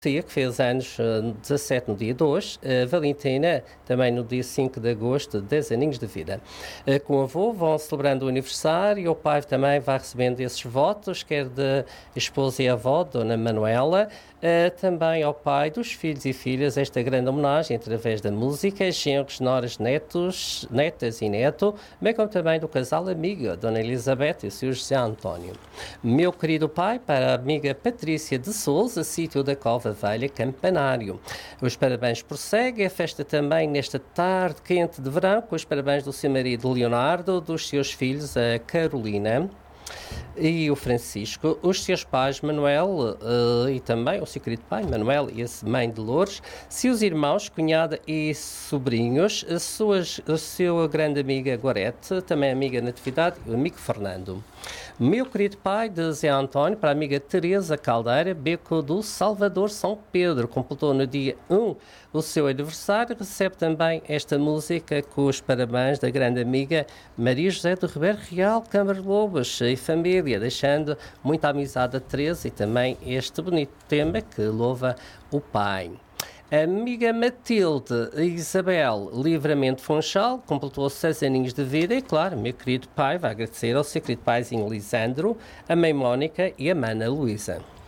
Tia, que fez anos 17 no dia 2, Valentina também no dia 5 de agosto, 10 aninhos de vida. Com o avô vão celebrando o aniversário, o pai também vai recebendo esses votos, quer da esposa e avó, Dona Manuela, também ao pai dos filhos e filhas, esta grande homenagem através da música, genros, noras, netos, netas e neto, bem como também do casal amigo, Dona Elizabeth e o Sr. José António. Meu querido pai, para a amiga Patrícia de Souza, sítio da Cova Velha, Campanário. Os parabéns prosseguem, a festa também nesta tarde quente de verão, com os parabéns do seu marido Leonardo, dos seus filhos, a Carolina e o Francisco, os seus pais Manuel e também o seu querido pai Manuel e a mãe de Lourdes, seus irmãos, cunhada e sobrinhos, a sua grande amiga Gorete, também amiga Natividade e o amigo Fernando. Meu querido pai de Zé António, para a amiga Teresa Caldeira, Beco do Salvador São Pedro, completou no dia 1 o seu aniversário, recebe também esta música com os parabéns da grande amiga Maria José do Ribeiro Real, Câmara de Lobos e família, deixando muita amizade a Teresa e também este bonito tema que louva o pai. A amiga Matilde Isabel Livramento Funchal completou 6 aninhos de vida e, claro, meu querido pai vai agradecer ao seu querido paizinho Lisandro, a mãe Mónica e a mana Luísa.